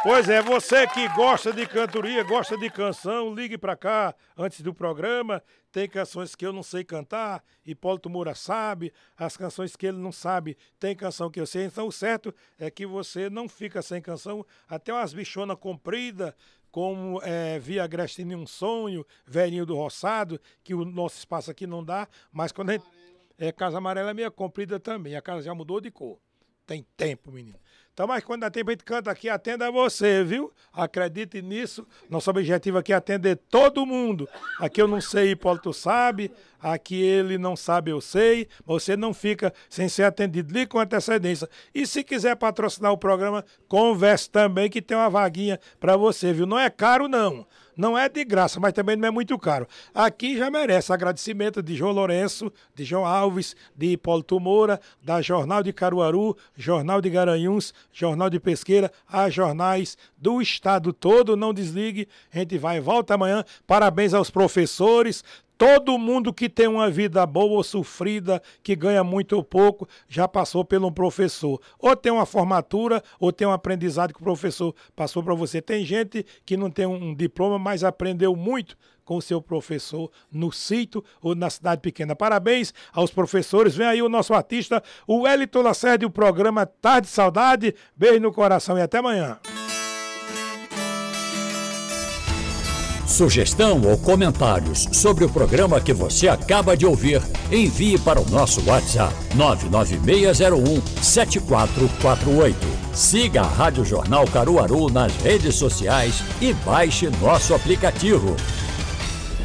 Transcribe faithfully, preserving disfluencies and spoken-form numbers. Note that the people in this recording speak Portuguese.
Pois é, você que gosta de cantoria, gosta de canção, ligue pra cá antes do programa. Tem canções que eu não sei cantar, Hipólito Moura sabe, as canções que ele não sabe, tem canção que eu sei. Então o certo é que você não fica sem canção, até umas bichonas compridas, como é, Via Agreste em um sonho, Velhinho do Roçado, que o nosso espaço aqui não dá, mas quando a gente... É, Casa Amarela é meio comprida também, a casa já mudou de cor. Tem tempo, menino. Então, mas quando dá tempo a gente canta aqui, atenda você, viu? Acredite nisso. Nosso objetivo aqui é atender todo mundo. Aqui eu não sei, Hipólito sabe. Aqui ele não sabe, eu sei. Você não fica sem ser atendido. Ligue com antecedência. E se quiser patrocinar o programa, converse também que tem uma vaguinha pra você, viu? Não é caro, não. Não é de graça, mas também não é muito caro. Aqui já merece agradecimento de João Lourenço, de João Alves, de Hipólito Moura, da Jornal de Caruaru, Jornal de Garanhuns, Jornal de Pesqueira, a jornais do estado todo. Não desligue, a gente vai e volta amanhã. Parabéns aos professores. Todo mundo que tem uma vida boa ou sofrida, que ganha muito ou pouco, já passou por um professor. Ou tem uma formatura, ou tem um aprendizado que o professor passou para você. Tem gente que não tem um diploma, mas aprendeu muito com o seu professor no sítio ou na cidade pequena. Parabéns aos professores. Vem aí o nosso artista, o Wellington Lacerda, e o programa Tarde de Saudade. Beijo no coração e até amanhã. Sugestão ou comentários sobre o programa que você acaba de ouvir, envie para o nosso WhatsApp nove nove seis zero um sete quatro quatro oito. Siga a Rádio Jornal Caruaru nas redes sociais e baixe nosso aplicativo.